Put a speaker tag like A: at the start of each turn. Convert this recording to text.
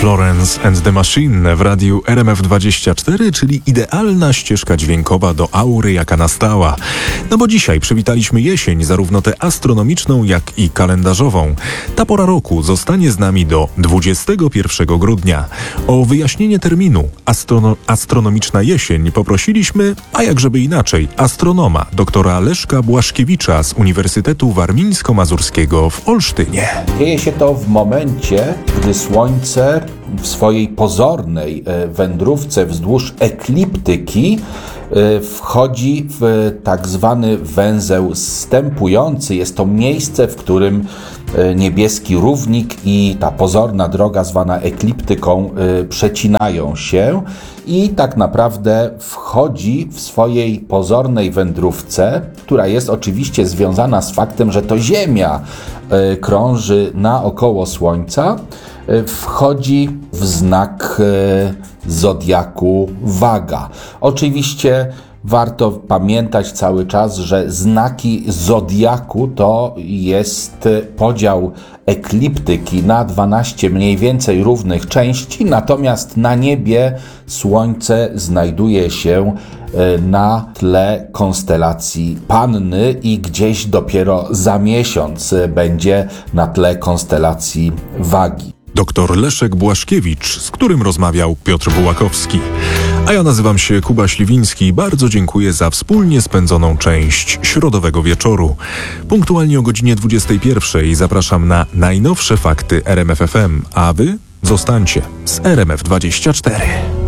A: Florence and the Machine w radiu RMF24, czyli idealna ścieżka dźwiękowa do aury, jaka nastała. No bo dzisiaj przywitaliśmy jesień, zarówno tę astronomiczną, jak i kalendarzową. Ta pora roku zostanie z nami do 21 grudnia. O wyjaśnienie terminu astronomiczna jesień poprosiliśmy, a jakżeby inaczej, astronoma doktora Leszka Błaszkiewicza z Uniwersytetu Warmińsko-Mazurskiego w Olsztynie.
B: Dzieje się to w momencie, gdy Słońce w swojej pozornej wędrówce wzdłuż ekliptyki wchodzi w tak zwany węzeł zstępujący. Jest to miejsce, w którym niebieski równik i ta pozorna droga zwana ekliptyką przecinają się i tak naprawdę wchodzi w swojej pozornej wędrówce, która jest oczywiście związana z faktem, że to Ziemia krąży naokoło Słońca, wchodzi w znak zodiaku Waga. Oczywiście warto pamiętać cały czas, że znaki zodiaku to jest podział ekliptyki na 12 mniej więcej równych części, natomiast na niebie Słońce znajduje się na tle konstelacji Panny i gdzieś dopiero za miesiąc będzie na tle konstelacji Wagi.
A: Doktor Leszek Błaszkiewicz, z którym rozmawiał Piotr Bułakowski. A ja nazywam się Kuba Śliwiński i bardzo dziękuję za wspólnie spędzoną część środowego wieczoru. Punktualnie o godzinie 21 zapraszam na najnowsze fakty RMF FM, a wy zostańcie z RMF24.